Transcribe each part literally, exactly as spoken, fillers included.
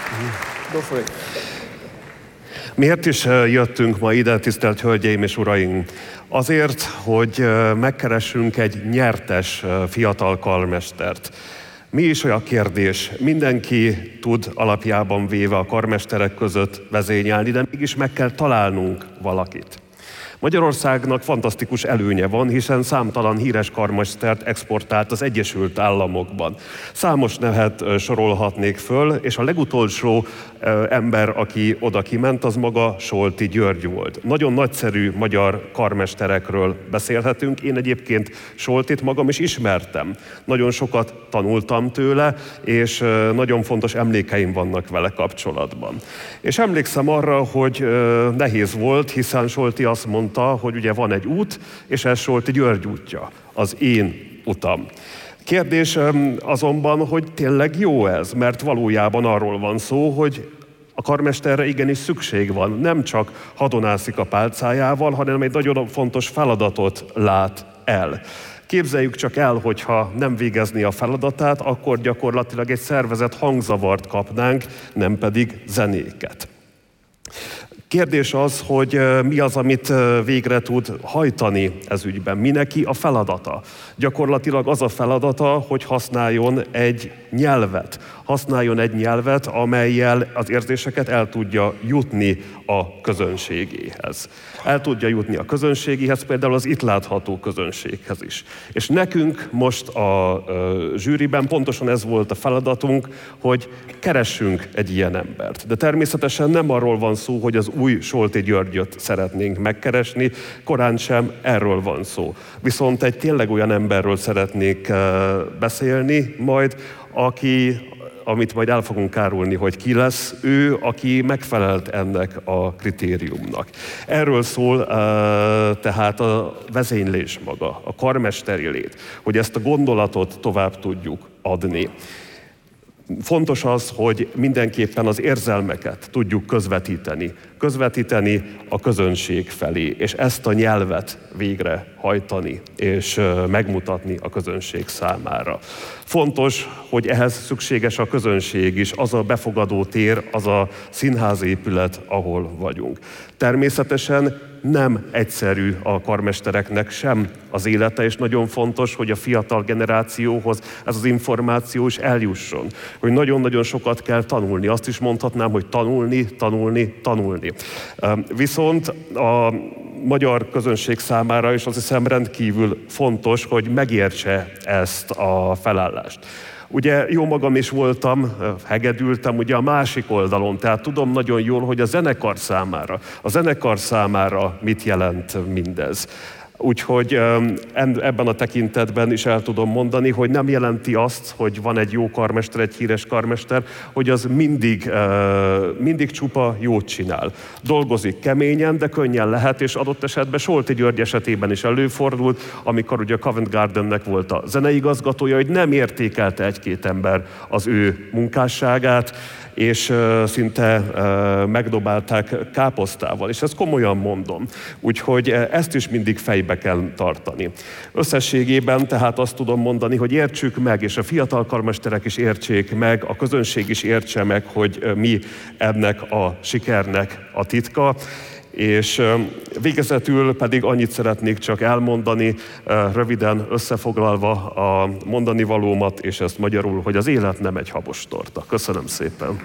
Go for it. Miért is jöttünk ma ide, tisztelt Hölgyeim és Uraim? Azért, hogy megkeressünk egy nyertes fiatal karmestert. Mi is olyan kérdés? Mindenki tud alapjában véve a karmesterek között vezényelni, de mégis meg kell találnunk valakit. Magyarországnak fantasztikus előnye van, hiszen számtalan híres karmestert exportált az Egyesült Államokban. Számos nevet sorolhatnék föl, és a legutolsó ember, aki oda kiment, az maga Solti György volt. Nagyon nagyszerű magyar karmesterekről beszélhetünk. Én egyébként Soltit magam is ismertem. Nagyon sokat tanultam tőle, és nagyon fontos emlékeim vannak vele kapcsolatban. És emlékszem arra, hogy nehéz volt, hiszen Solti azt mondta, hogy ugye van egy út, és ez Solti György útja, az én utam. Kérdés azonban, hogy tényleg jó ez, mert valójában arról van szó, hogy a karmesterre igenis szükség van. Nem csak hadonászik a pálcájával, hanem egy nagyon fontos feladatot lát el. Képzeljük csak el, hogyha nem végezné a feladatát, akkor gyakorlatilag egy szervezett hangzavart kapnánk, nem pedig zenéket. Kérdés az, hogy mi az, amit végre tud hajtani ez ügyben. Mi neki a feladata? Gyakorlatilag az a feladata, hogy használjon egy nyelvet. Használjon egy nyelvet, amellyel az érzéseket el tudja jutni a közönségéhez. El tudja jutni a közönségéhez, például az itt látható közönséghez is. És nekünk most a, a zsűriben pontosan ez volt a feladatunk, hogy keressünk egy ilyen embert. De természetesen nem arról van szó, hogy az új Solti Györgyöt szeretnénk megkeresni, korán sem erről van szó. Viszont egy tényleg olyan emberről szeretnék beszélni majd, aki, amit majd el fogunk árulni, hogy ki lesz ő, aki megfelelt ennek a kritériumnak. Erről szól uh, tehát a vezénylés maga, a karmesteri lét, hogy ezt a gondolatot tovább tudjuk adni. Fontos az, hogy mindenképpen az érzelmeket tudjuk közvetíteni. Közvetíteni a közönség felé, és ezt a nyelvet végre hajtani, és megmutatni a közönség számára. Fontos, hogy ehhez szükséges a közönség is, az a befogadó tér, az a színházépület, ahol vagyunk. Természetesen nem egyszerű a karmestereknek sem az élete, és nagyon fontos, hogy a fiatal generációhoz ez az információ is eljusson. Hogy nagyon-nagyon sokat kell tanulni. Azt is mondhatnám, hogy tanulni, tanulni, tanulni. Viszont a magyar közönség számára is azt hiszem rendkívül fontos, hogy megértse ezt a felállást. Ugye jó magam is voltam, hegedültem ugye a másik oldalon, tehát tudom nagyon jól, hogy a zenekar számára, a zenekar számára mit jelent mindez. Úgyhogy ebben a tekintetben is el tudom mondani, hogy nem jelenti azt, hogy van egy jó karmester, egy híres karmester, hogy az mindig, mindig csupa jót csinál. Dolgozik keményen, de könnyen lehet, és adott esetben Solti György esetében is előfordult, amikor ugye a Covent Gardennek volt a zeneigazgatója, hogy nem értékelte egy-két ember az ő munkásságát, és uh, szinte uh, megdobálták káposztával, és ezt komolyan mondom. Úgyhogy uh, ezt is mindig fejbe kell tartani. Összességében tehát azt tudom mondani, hogy értsük meg, és a fiatal karmesterek is értsék meg, a közönség is értse meg, hogy uh, mi ennek a sikernek a titka. És végezetül pedig annyit szeretnék csak elmondani, röviden összefoglalva a mondani valómat, és ezt magyarul, hogy az élet nem egy habostorta. Köszönöm szépen!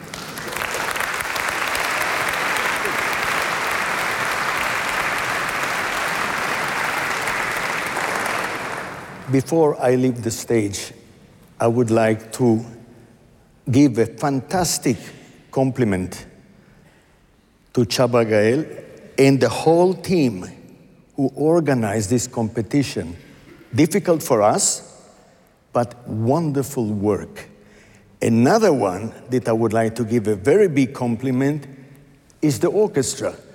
Before I leave the stage, I would like to give a fantastic compliment to Csaba Gael and the whole team who organized this competition. Difficult for us, but wonderful work. Another one that I would like to give a very big compliment is the orchestra.